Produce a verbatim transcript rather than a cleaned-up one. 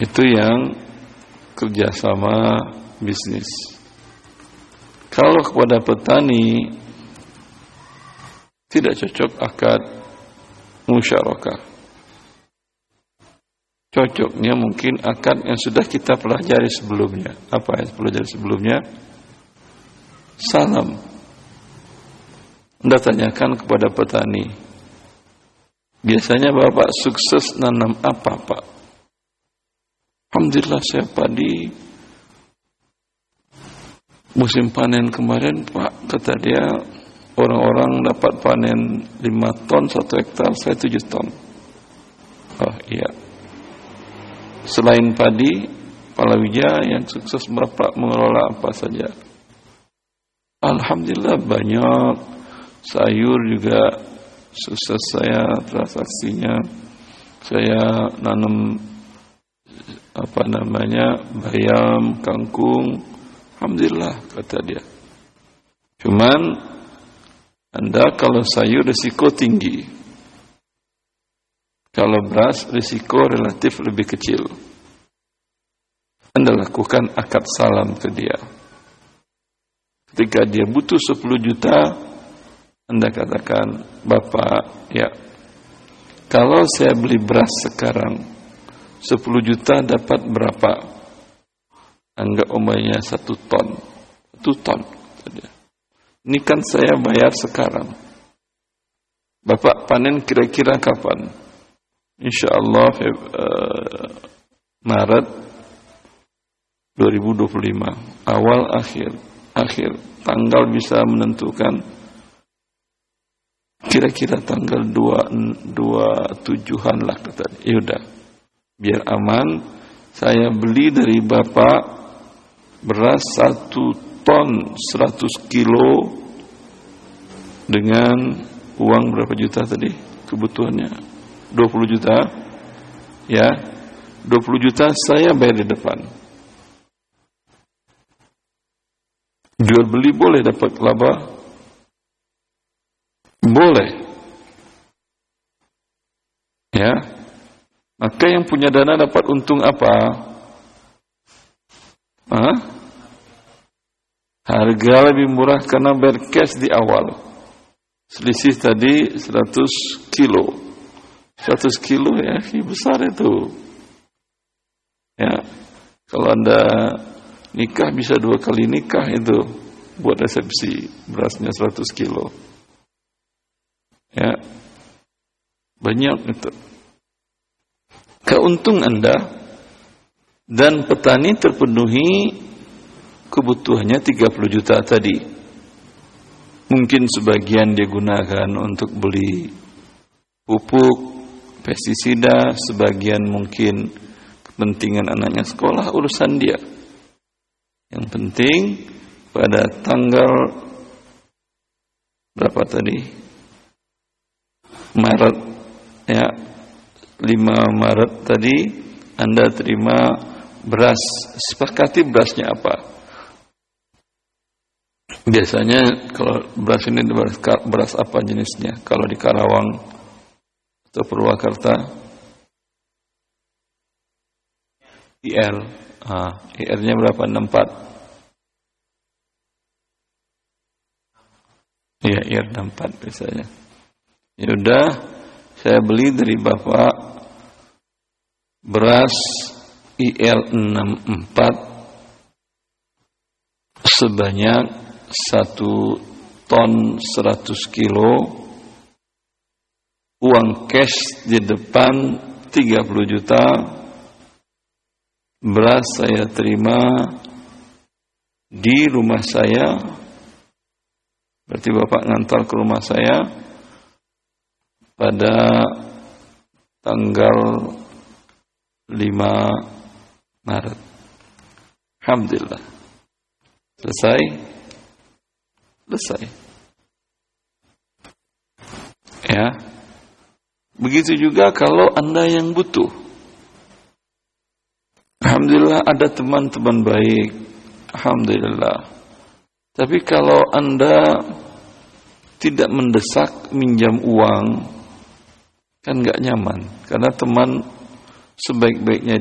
Itu yang kerjasama bisnis. Kalau kepada petani tidak cocok akad musyarakah. Cocoknya mungkin akad yang sudah kita pelajari sebelumnya. Apa yang pelajari sebelumnya? Salam. Anda tanyakan kepada petani, biasanya Bapak sukses nanam apa, Pak? Alhamdulillah saya padi musim panen kemarin, Pak, kata dia, orang-orang dapat panen lima ton satu hektar, saya tujuh ton. Oh iya. Selain padi, palawija yang sukses Bapak mengelola apa saja? Alhamdulillah banyak. Sayur juga sukses saya transaksinya. Saya nanam apa namanya bayam, kangkung. Alhamdulillah kata dia. Cuman Anda kalau sayur risiko tinggi. Kalau beras risiko relatif lebih kecil. Anda lakukan akad salam ke dia. Ketika dia butuh sepuluh juta, Anda katakan, Bapak, ya, kalau saya beli beras sekarang, sepuluh juta dapat berapa? Anggap umpamanya satu ton. Satu ton. Ini kan saya bayar sekarang. Bapak panen kira-kira kapan? Insya Allah uh, Maret dua ribu dua puluh lima. Awal akhir. Akhir. Tanggal bisa menentukan. Kira-kira tanggal dua puluh tujuh-an lah kata dia. Yaudah, biar aman, saya beli dari Bapak beras satu ton seratus kilo dengan uang berapa juta tadi kebutuhannya? dua puluh juta. Ya, dua puluh juta saya bayar di depan. Jual beli boleh dapat laba? Boleh. Ya. Maka yang punya dana dapat untung apa? Hah? Harga lebih murah karena bayar cash di awal. Selisih tadi seratus kilo. seratus kilo ya, besar itu. Ya. Kalau Anda nikah bisa dua kali nikah itu buat resepsi berasnya seratus kilo. Ya, banyak itu. Keuntung Anda dan petani terpenuhi kebutuhannya tiga puluh juta tadi. Mungkin sebagian dia gunakan untuk beli pupuk, pestisida, sebagian mungkin kepentingan anaknya sekolah, urusan dia. Yang penting pada tanggal berapa tadi? Maret, ya, lima Maret tadi Anda terima beras. Sepakati berasnya apa? Biasanya kalau beras ini beras, beras apa jenisnya? Kalau di Karawang atau Purwakarta, I R. Ah, I R-nya berapa? enam puluh empat. Iya, I R enam puluh empat biasanya. Ya udah, saya beli dari Bapak beras I R enam puluh empat sebanyak satu ton seratus kilo, uang cash di depan tiga puluh juta, beras saya terima di rumah saya, berarti Bapak ngantar ke rumah saya pada tanggal lima Maret. Alhamdulillah. Selesai? Selesai. Ya. Begitu juga kalau Anda yang butuh. Alhamdulillah ada teman-teman baik. Alhamdulillah. Tapi kalau Anda tidak mendesak minjam uang, kan gak nyaman. Karena teman sebaik-baiknya